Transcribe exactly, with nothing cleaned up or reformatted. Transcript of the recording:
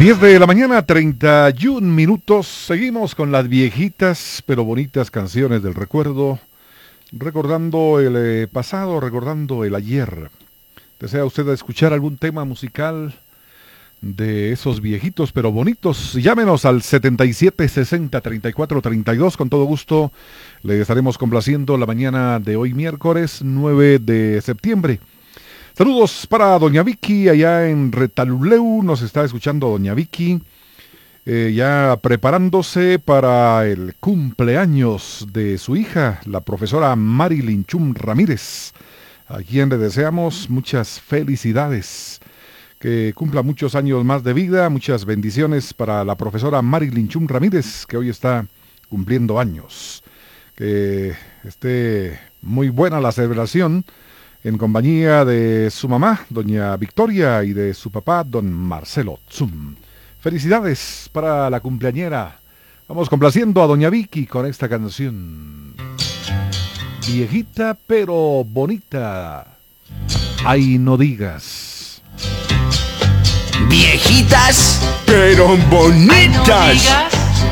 diez de la mañana, treinta y un minutos. Seguimos con las viejitas pero bonitas canciones del recuerdo, recordando el eh, pasado, recordando el ayer. ¿Desea usted escuchar algún tema musical de esos viejitos pero bonitos? Llámenos al setenta y siete sesenta treinta y cuatro treinta y dos. Con todo gusto le estaremos complaciendo la mañana de hoy, miércoles nueve de septiembre. Saludos para doña Vicky, allá en Retaluleu, nos está escuchando doña Vicky, eh, ya preparándose para el cumpleaños de su hija, la profesora Marilyn Chum Ramírez, a quien le deseamos muchas felicidades, que cumpla muchos años más de vida, muchas bendiciones para la profesora Marilyn Chum Ramírez, que hoy está cumpliendo años, que esté muy buena la celebración, en compañía de su mamá, doña Victoria, y de su papá, don Marcelo Zum. Felicidades para la cumpleañera. Vamos complaciendo a doña Vicky con esta canción. Viejita pero bonita. Ay, no digas. Viejitas pero bonitas. Ay, no digas.